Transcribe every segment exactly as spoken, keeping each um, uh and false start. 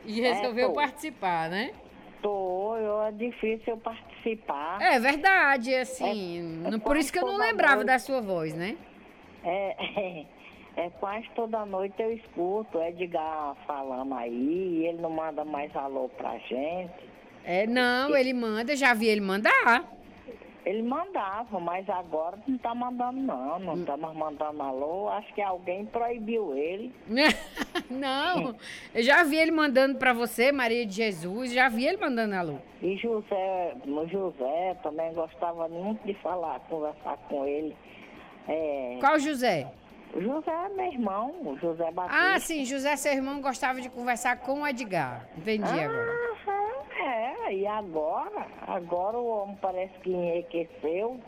E resolveu é, participar, né? Tô, eu, é difícil eu participar. É verdade, assim. É, é não, por isso que eu não lembrava noite. da sua voz, né? É, é, é quase toda noite eu escuto o Edgar falando aí, e ele não manda mais alô pra gente. É, não, e, ele manda, já vi ele mandar. Ele mandava, mas agora não tá mandando não, não tá mais mandando alô, acho que alguém proibiu ele. Não, eu já vi ele mandando pra você, Maria de Jesus, já vi ele mandando alô. E José, o José também gostava muito de falar, conversar com ele. É... Qual José? O José é meu irmão, o José Batista. Ah, sim, José, seu irmão, gostava de conversar com o Edgar. Entendi ah, agora. É, e agora? Agora o homem parece que enriqueceu.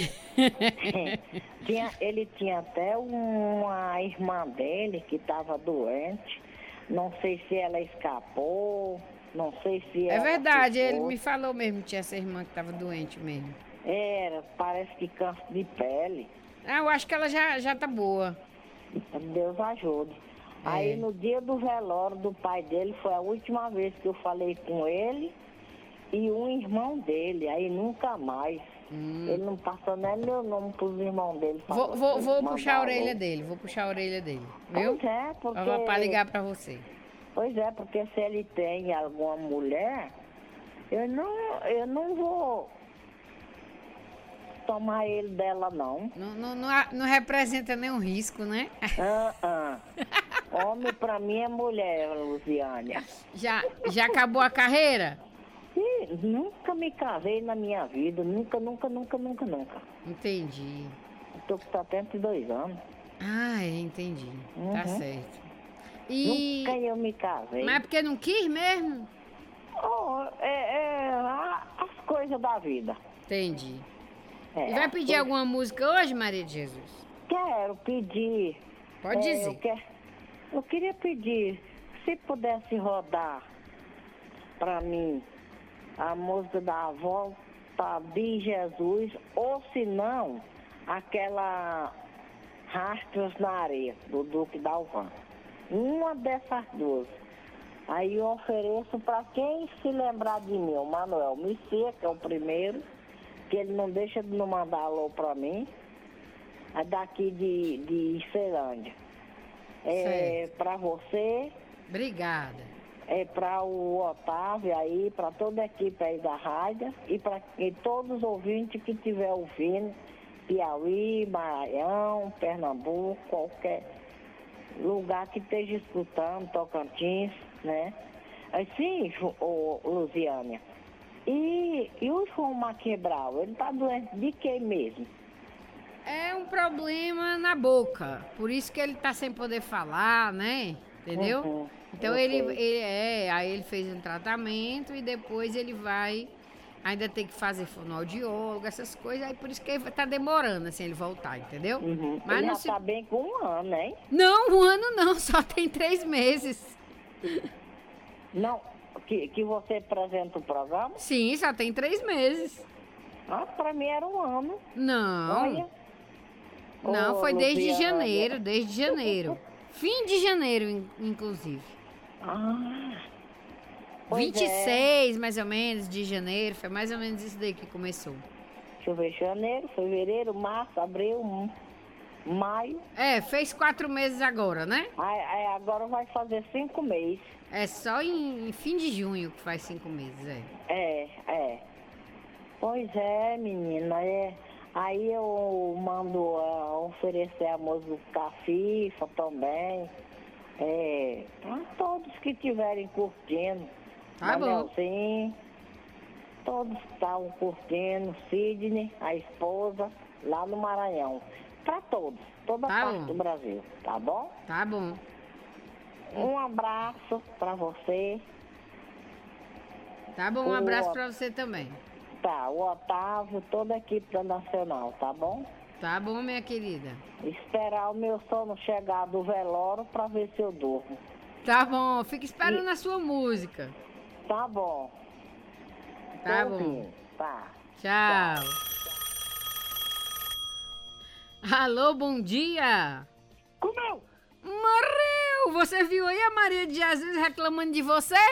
tinha, ele tinha até uma irmã dele que estava doente. Não sei se ela escapou, não sei se É ela verdade, ficou. ele me falou mesmo que tinha essa irmã que estava doente mesmo. Era, parece que câncer de pele. Ah, eu acho que ela já, já tá boa. Deus ajude. É. Aí no dia do velório do pai dele, foi a última vez que eu falei com ele e um irmão dele, aí nunca mais. Hum. Ele não passou nem meu nome pros irmãos dele. Vou, vou, vou puxar a orelha alô. dele, vou puxar a orelha dele, viu? Pois é, porque... Eu vou pra ligar pra você. Pois é, porque se ele tem alguma mulher, eu não, eu não vou... tomar ele dela, não. Não, não, não, não representa nenhum risco, né? Ah, ah. Homem pra mim é mulher, Luziânia. Já, já acabou a carreira? Sim, nunca me casei na minha vida. Nunca, nunca, nunca, nunca, nunca. Entendi. Eu tô com setenta e dois anos. Ah, é, entendi. Uhum. Tá certo. E... Nunca eu me casei. Mas é porque não quis mesmo? Oh, é, é as coisas da vida. Entendi. É, e vai pedir eu... alguma música hoje, Maria de Jesus? Quero pedir. Pode é, dizer. Eu, quer... eu queria pedir, se pudesse rodar pra mim a música da Volta de Jesus, ou se não, aquela Rastros na Areia, do Duque Dalvan. Uma dessas duas. Aí eu ofereço para quem se lembrar de mim, o Manuel Messias, que é o primeiro, que ele não deixa de não mandar alô para mim, é daqui de, de Ceilândia. É para você. Obrigada. É para o Otávio aí, para toda a equipe aí da rádio e para todos os ouvintes que estiver ouvindo, Piauí, Maranhão, Pernambuco, qualquer lugar que esteja escutando, Tocantins, né? Assim, ô, Luziânia. E, e o João Maquebral, ele tá doente de quê mesmo? É um problema na boca, por isso que ele tá sem poder falar, né? Entendeu? Uhum, então ele, ele é, aí ele fez um tratamento e depois ele vai, ainda tem que fazer fonoaudiólogo, essas coisas, aí por isso que ele tá demorando assim ele voltar, entendeu? Uhum. Mas ele não já se... tá bem com um ano, hein? Não, um ano não, só tem três meses. Não, que, que você apresenta o programa? Sim, só tem três meses. Ah, pra mim era um ano. Não. Olha. Não, Ô, foi desde Luciana. janeiro, desde janeiro. Fim de janeiro, inclusive. Ah. vinte e seis, é. mais ou menos, de janeiro. Foi mais ou menos isso daí que começou. Deixa eu ver, janeiro, fevereiro, março, abril, maio. É, fez quatro meses agora, né? Aí, aí agora vai fazer cinco meses. É só em, em fim de junho que faz cinco meses, é. É, é. Pois é, menina, é... Aí eu mando uh, oferecer a música FIFA também. É, para todos que estiverem curtindo. Tá bom. Todos estavam curtindo. Sidney, a esposa, lá no Maranhão. Para todos, toda tá parte bom. do Brasil, tá bom? Tá bom. Um abraço para você. Tá bom, um abraço para você também. Tá, o Otávio, toda a equipe da Nacional, tá bom? Tá bom, minha querida. Esperar o meu sono chegar do velório pra ver se eu durmo. Tá bom, fica esperando e... a sua música. Tá bom. Tá Tô bom. ouvindo. Tá. Tchau. Tchau. Alô, bom dia. Comeu. Morreu! Você viu aí a Maria de Jesus reclamando de você?